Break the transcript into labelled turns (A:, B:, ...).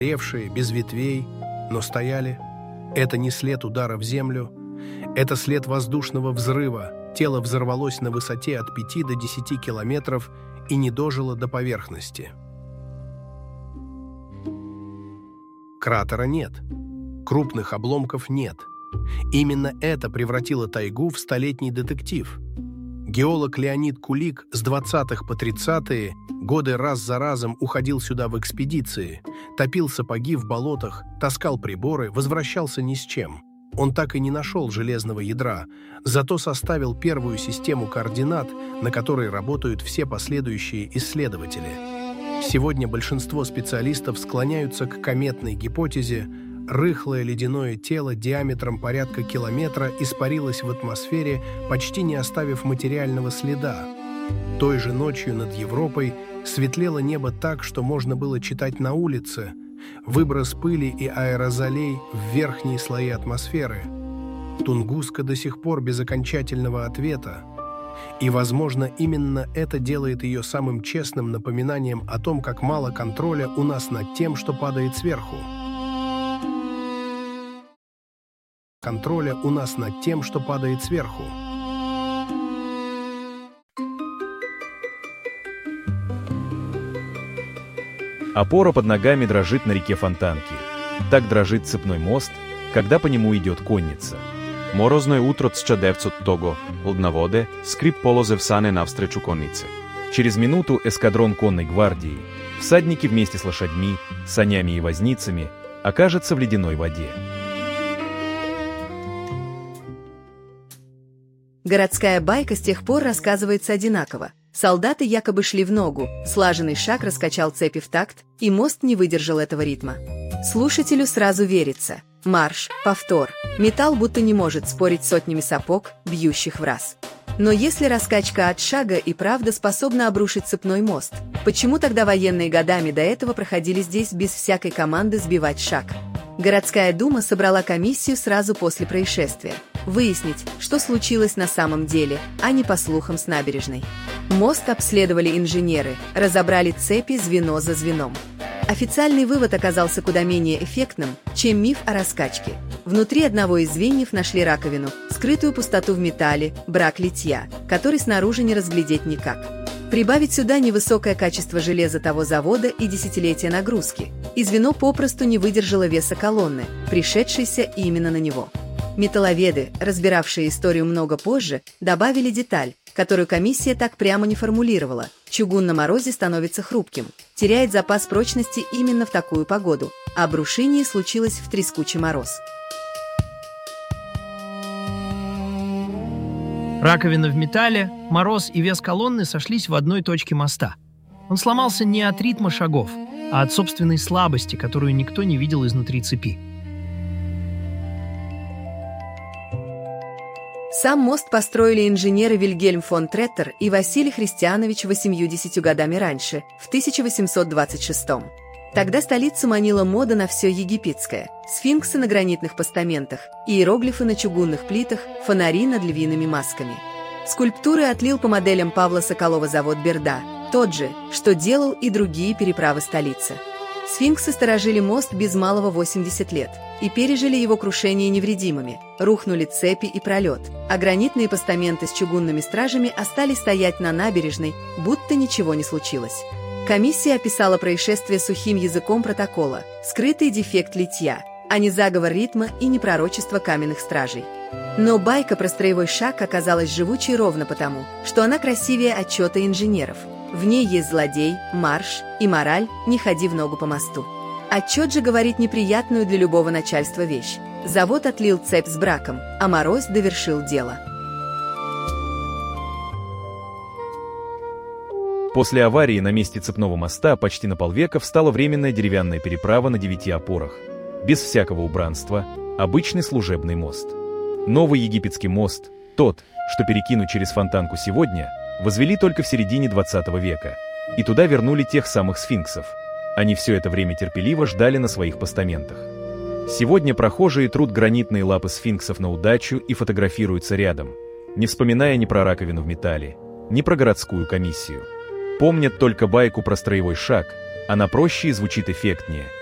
A: ревшие, без ветвей, но стояли. Это не след удара в землю, это след воздушного взрыва. Тело взорвалось на высоте от 5 до 10 километров и не дожило до поверхности. Кратера нет, крупных обломков нет. Именно это превратило тайгу в столетний детектив. Геолог Леонид Кулик с 20-х по 30-е годы раз за разом уходил сюда в экспедиции, топил сапоги в болотах, таскал приборы, возвращался ни с чем. Он так и не нашел железного ядра, зато составил первую систему координат, на которой работают все последующие исследователи. Сегодня большинство специалистов склоняются к кометной гипотезе: рыхлое ледяное тело диаметром порядка километра испарилось в атмосфере, почти не оставив материального следа. Той же ночью над Европой светлело небо так, что можно было читать на улице. Выброс пыли и аэрозолей в верхние слои атмосферы. Тунгуска до сих пор без окончательного ответа. И, возможно, именно это делает ее самым честным напоминанием о том, как мало контроля у нас над тем, что падает сверху. Контроля у нас над тем, что падает сверху.
B: Опора под ногами дрожит на реке Фонтанки. Так дрожит цепной мост, когда по нему идет конница.
C: Морозно je utro 1900-го, лднаводе, скрип полозе в сане навстречу коннице.
B: Через минуту эскадрон конной гвардии, всадники вместе с лошадьми, санями и возницами, окажется в ледяной воде.
D: Городская байка с тех пор рассказывается одинаково. Солдаты якобы шли в ногу, слаженный шаг раскачал цепи в такт, и мост не выдержал этого ритма. Слушателю сразу верится. Марш, повтор. Металл будто не может спорить с сотнями сапог, бьющих в раз. Но если раскачка от шага и правда способна обрушить цепной мост, почему тогда военные годами до этого проходили здесь без всякой команды сбивать шаг? Городская дума собрала комиссию сразу после происшествия. Выяснить, что случилось на самом деле, а не по слухам с набережной. Мост обследовали инженеры, разобрали цепи звено за звеном. Официальный вывод оказался куда менее эффектным, чем миф о раскачке. Внутри одного из звеньев нашли раковину, скрытую пустоту в металле, брак литья, который снаружи не разглядеть никак. Прибавить сюда невысокое качество железа того завода и десятилетия нагрузки, и звено попросту не выдержало веса колонны, пришедшейся именно на него. Металловеды, разбиравшие историю много позже, добавили деталь, которую комиссия так прямо не формулировала. Чугун на морозе становится хрупким, теряет запас прочности именно в такую погоду, а обрушение случилось в трескучий мороз.
E: Раковина в металле, мороз и вес колонны сошлись в одной точке моста. Он сломался не от ритма шагов, а от собственной слабости, которую никто не видел изнутри цепи.
D: Сам мост построили инженеры Вильгельм фон Треттер и Василий Христианович 80 годами раньше, в 1826. Тогда столицу манила мода на все египетское: сфинксы на гранитных постаментах, иероглифы на чугунных плитах, фонари над львиными масками. Скульптуры отлил по моделям Павла Соколова завод Берда, тот же, что делал и другие переправы столицы. Сфинксы сторожили мост без малого 80 лет и пережили его крушение невредимыми. Рухнули цепи и пролет, а гранитные постаменты с чугунными стражами остались стоять на набережной, будто ничего не случилось. Комиссия описала происшествие сухим языком протокола: скрытый дефект литья, а не заговор ритма и не пророчество каменных стражей. Но байка про строевой шаг оказалась живучей ровно потому, что она красивее отчета инженеров. В ней есть злодей, марш и мораль «не ходи в ногу по мосту». Отчет же говорит неприятную для любого начальства вещь: завод отлил цепь с браком, а мороз довершил дело.
B: После аварии на месте цепного моста почти на полвека встала временная деревянная переправа на 9 опорах. Без всякого убранства, обычный служебный мост. Новый египетский мост, тот, что перекинут через Фонтанку сегодня, возвели только в середине 20 века, и туда вернули тех самых сфинксов. Они все это время терпеливо ждали на своих постаментах. Сегодня прохожие трут гранитные лапы сфинксов на удачу и фотографируются рядом, не вспоминая ни про раковину в металле, ни про городскую комиссию. Помнят только байку про строевой шаг, она проще и звучит эффектнее –